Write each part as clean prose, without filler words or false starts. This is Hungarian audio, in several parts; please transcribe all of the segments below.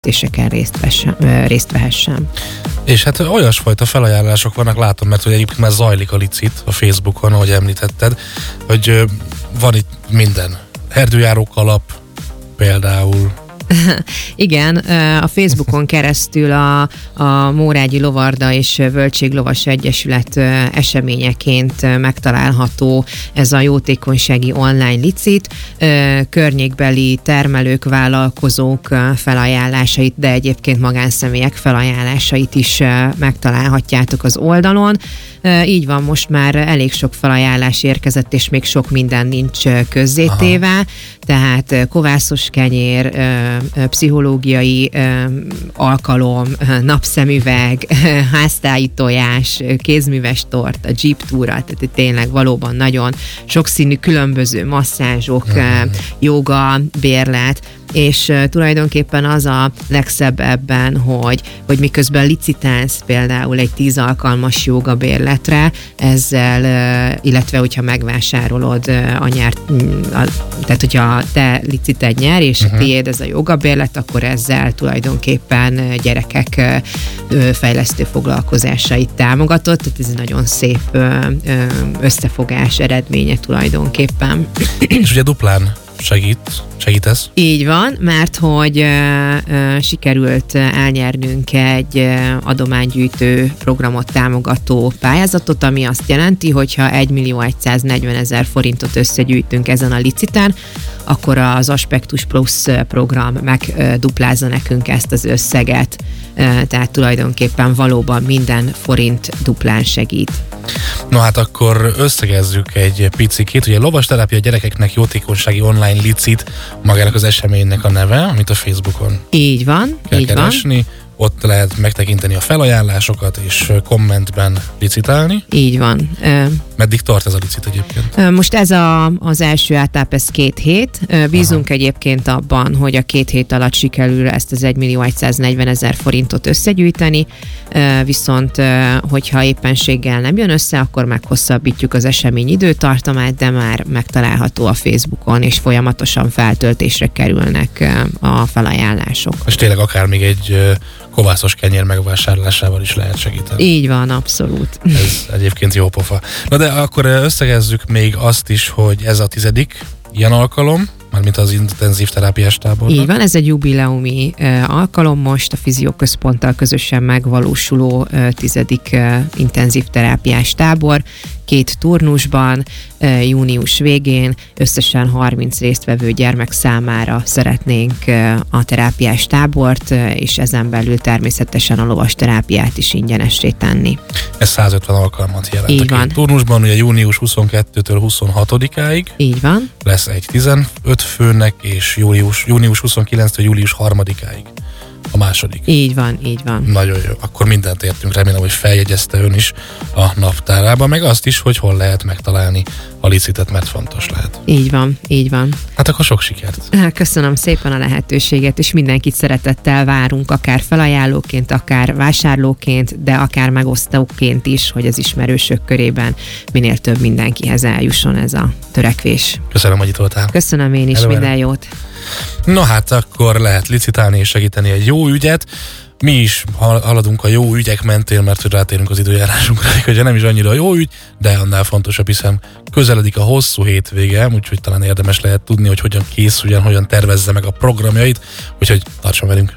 részt vehessen. És hát olyasfajta felajánlások vannak, látom, mert hogy egyébként már zajlik a licit a Facebookon, ahogy említetted, hogy van itt minden. Erdőjáró kalap például. Igen, a Facebookon keresztül a Mórágyi Lovarda és Völgységlovas Egyesület eseményeként megtalálható ez a jótékonysági online licit. Környékbeli termelők, vállalkozók felajánlásait, de egyébként magánszemélyek felajánlásait is megtalálhatjátok az oldalon. Így van, most már elég sok felajánlás érkezett, és még sok minden nincs közzétéve, tehát kovászos kenyér, pszichológiai alkalom, napszemüveg, háztáji tojás, kézműves torta, jeep túra, tehát tényleg valóban nagyon sokszínű különböző masszázsok, jóga, bérlet, és tulajdonképpen az a legszebb ebben, hogy miközben licitálsz például egy 10 alkalmas jogabérletre, ezzel, illetve hogyha megvásárolod tehát hogyha te licited nyer, és tiéd ez a jogabérlet, akkor ezzel tulajdonképpen gyerekek fejlesztő foglalkozásait támogatod, tehát ez egy nagyon szép összefogás eredménye tulajdonképpen. És ugye duplán segítesz? Így van, mert hogy sikerült elnyernünk egy adománygyűjtő programot támogató pályázatot, ami azt jelenti, hogyha 1.140.000 forintot összegyűjtünk ezen a licitán, akkor az Aspektus Plus program megduplázza nekünk ezt az összeget. Tehát tulajdonképpen valóban minden forint duplán segít. No hát akkor összegezzük egy picikét. Ugye lovasterápia gyerekeknek jótékonysági online licit, magának az eseménynek a neve, amit a Facebookon így van, kell keresni. Ott lehet megtekinteni a felajánlásokat, és kommentben licitálni. Így van. Meddig tart ez a licit egyébként? Most ez az első etap, ez 2 hét. Bízunk egyébként abban, hogy a 2 hét alatt sikerül ezt az 1.140.000 forintot összegyűjteni, viszont hogyha éppenséggel nem jön össze, akkor meghosszabbítjuk az esemény időtartamát, de már megtalálható a Facebookon, és folyamatosan feltöltésre kerülnek a felajánlások. És tényleg akár még egy kovászos kenyér megvásárlásával is lehet segíteni. Így van, abszolút. Ez egyébként jó pofa. Na de akkor összegezzük még azt is, hogy ez a 10. ilyen alkalom, mármint az intenzív terápiás táborban. Így van, ez egy jubileumi alkalom most, a Fizióközponttal közösen megvalósuló 10. intenzív terápiás tábor, 2 turnusban, június végén összesen 30 résztvevő gyermek számára szeretnénk a terápiás tábort, és ezen belül természetesen a lovasterápiát is ingyenessé tenni. Ez 150 alkalmat jelent. Így van. Turnusban ugye június 22-től 26-áig. Így van. Lesz egy 15 főnek, és június 29-től július 3-áig a második. Így van, így van. Nagyon jó. Akkor mindent értünk. Remélem, hogy feljegyezte ön is a naptárába, meg azt is, hogy hol lehet megtalálni a licitet, mert fontos lehet. Így van, így van. Hát akkor sok sikert. Köszönöm szépen a lehetőséget, és mindenkit szeretettel várunk, akár felajánlóként, akár vásárlóként, de akár megosztóként is, hogy az ismerősök körében minél több mindenkihez eljusson ez a törekvés. Köszönöm, hogy itt voltál. Köszönöm én is, minden jót. No hát akkor lehet licitálni és segíteni egy jó ügyet. Mi is haladunk a jó ügyek mentén, mert hogy rátérünk az időjárásunkra, hogy nem is annyira a jó ügy, de annál fontosabb, hiszen közeledik a hosszú hétvége, úgyhogy talán érdemes lehet tudni, hogy hogyan készüljen, hogyan tervezze meg a programjait, úgyhogy tartson velünk!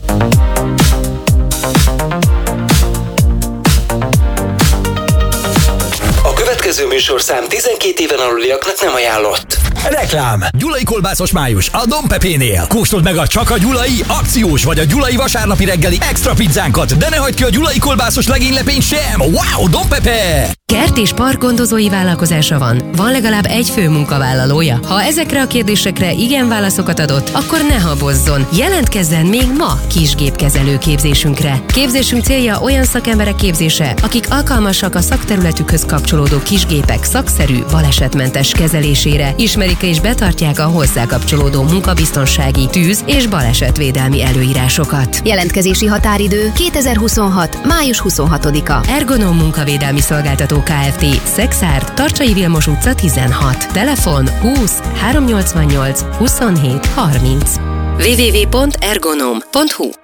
A következő műsorszám 12 éven aluliaknak nem ajánlott. Reklám! Gyulai kolbászos május a Don Pepénél. Kóstold meg a csak a gyulai akciós vagy a gyulai vasárnapi reggeli extra pizzánkat, de ne hagyd ki a gyulai kolbászos legénylepényt sem! Wow, Don Pepe! Kert és parkgondozói vállalkozása van. Van legalább egy fő munkavállalója. Ha ezekre a kérdésekre igen válaszokat adott, akkor ne habozzon. Jelentkezzen még ma kisgépkezelő képzésünkre. Képzésünk célja olyan szakemberek képzése, akik alkalmasak a szakterületükhöz kapcsolódó kisgépek szakszerű, balesetmentes kezelésére, ismerik és betartják a hozzá kapcsolódó munkabiztonsági, tűz- és balesetvédelmi előírásokat. Jelentkezési határidő 2026. május 26-a. Ergonom munkavédelmi szolgáltató Kft. Szexárd, Tarcsai Vilmos utca 16. Telefon 20 388 27 30. www.ergonom.hu